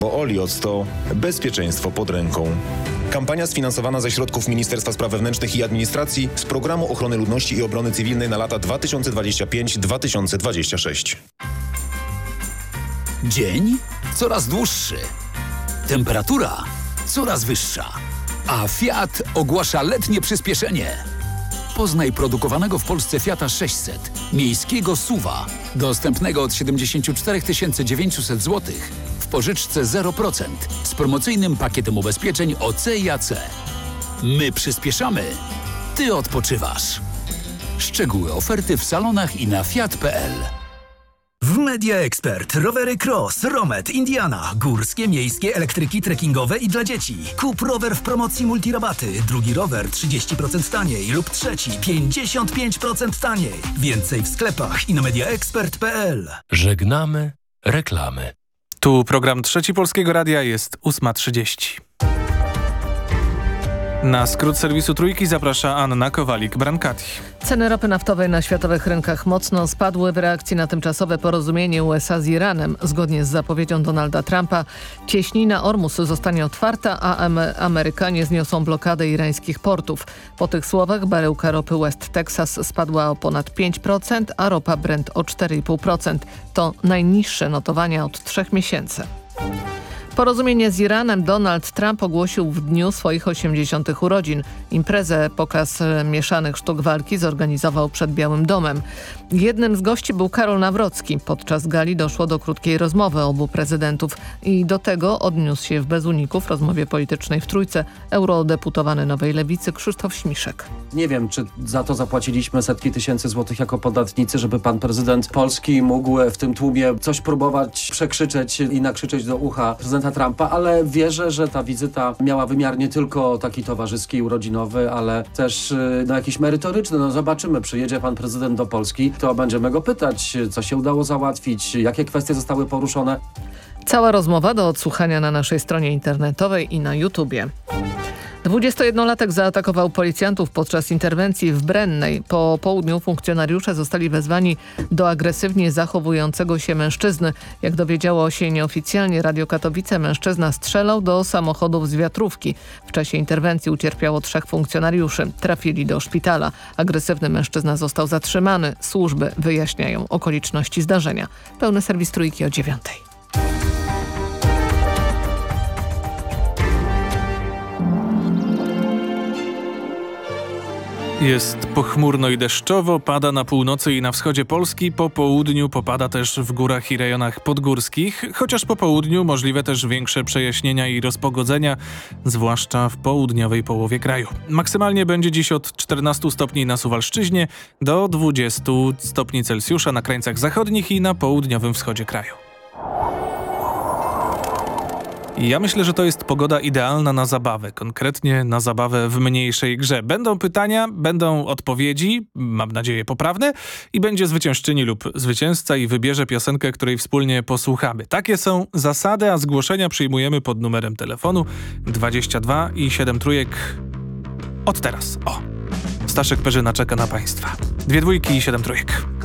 Oliot to bezpieczeństwo pod ręką. Kampania sfinansowana ze środków Ministerstwa Spraw Wewnętrznych i Administracji z Programu Ochrony Ludności i Obrony Cywilnej na lata 2025-2026. Dzień coraz dłuższy. Temperatura coraz wyższa. A Fiat ogłasza letnie przyspieszenie. Poznaj produkowanego w Polsce Fiata 600, miejskiego SUV-a, dostępnego od 74 900 zł w pożyczce 0% z promocyjnym pakietem ubezpieczeń OC i AC. My przyspieszamy, ty odpoczywasz. Szczegóły oferty w salonach i na fiat.pl. W Media Expert rowery Cross, Romet, Indiana, górskie, miejskie, elektryki, trekkingowe i dla dzieci. Kup rower w promocji multirabaty, drugi rower 30% taniej lub trzeci 55% taniej. Więcej w sklepach i na mediaexpert.pl. Żegnamy reklamy. Tu program Trzeci Polskiego Radia, jest 8:30. Na skrót serwisu Trójki zaprasza Anna Kowalik-Brankati. Ceny ropy naftowej na światowych rynkach mocno spadły w reakcji na tymczasowe porozumienie USA z Iranem. Zgodnie z zapowiedzią Donalda Trumpa cieśnina Ormus zostanie otwarta, a Amerykanie zniosą blokadę irańskich portów. Po tych słowach baryłka ropy West Texas spadła o ponad 5%, a ropa Brent o 4,5%. To najniższe notowania od 3 miesięcy. Porozumienie z Iranem Donald Trump ogłosił w dniu swoich 80. urodzin. Imprezę Pokaz Mieszanych Sztuk Walki zorganizował przed Białym Domem. Jednym z gości był Karol Nawrocki. Podczas gali doszło do krótkiej rozmowy obu prezydentów i do tego odniósł się w bez uników rozmowie politycznej w Trójce eurodeputowany Nowej Lewicy Krzysztof Śmiszek. Nie wiem, czy za to zapłaciliśmy setki tysięcy złotych jako podatnicy, żeby pan prezydent Polski mógł w tym tłumie coś próbować przekrzyczeć i nakrzyczeć do ucha prezydenta Trumpa, ale wierzę, że ta wizyta miała wymiar nie tylko taki towarzyski i urodzinowy, ale też jakiś merytoryczny. Zobaczymy, przyjedzie pan prezydent do Polski, to będziemy go pytać, co się udało załatwić, jakie kwestie zostały poruszone. Cała rozmowa do odsłuchania na naszej stronie internetowej i na YouTubie. 21-latek zaatakował policjantów podczas interwencji w Brennej. Po południu funkcjonariusze zostali wezwani do agresywnie zachowującego się mężczyzny. Jak dowiedziało się nieoficjalnie Radio Katowice, mężczyzna strzelał do samochodów z wiatrówki. W czasie interwencji ucierpiało 3 funkcjonariuszy. Trafili do szpitala. Agresywny mężczyzna został zatrzymany. Służby wyjaśniają okoliczności zdarzenia. Pełny serwis Trójki o 9:00. Jest pochmurno i deszczowo, pada na północy i na wschodzie Polski, po południu popada też w górach i rejonach podgórskich, chociaż po południu możliwe też większe przejaśnienia i rozpogodzenia, zwłaszcza w południowej połowie kraju. Maksymalnie będzie dziś od 14 stopni na Suwalszczyźnie do 20 stopni Celsjusza na krańcach zachodnich i na południowym wschodzie kraju. Ja myślę, że to jest pogoda idealna na zabawę, konkretnie na zabawę w mniejszej grze. Będą pytania, będą odpowiedzi, mam nadzieję poprawne, i będzie zwyciężczyni lub zwycięzca i wybierze piosenkę, której wspólnie posłuchamy. Takie są zasady, a zgłoszenia przyjmujemy pod numerem telefonu 22 i 7 trójek od teraz. O, Staszek Perzyna czeka na Państwa. 2 dwójki i 7 trójek.